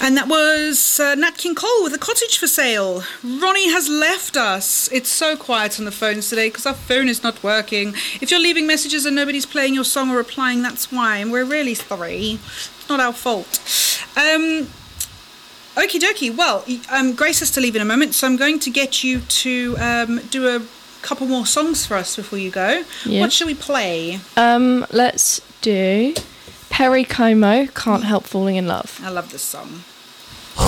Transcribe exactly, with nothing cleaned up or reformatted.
And that was uh, Nat King Cole with A Cottage for Sale. Ronnie has left us. It's so quiet on the phones today because our phone is not working. If you're leaving messages and nobody's playing your song or replying, that's why. And we're really sorry. It's not our fault. Um, okie dokie. Well, um, Grace has to leave in a moment, so I'm going to get you to um, do a couple more songs for us before you go. Yeah. What shall we play? Um, let's do Perry Como, Can't Help Falling in Love. I love this song.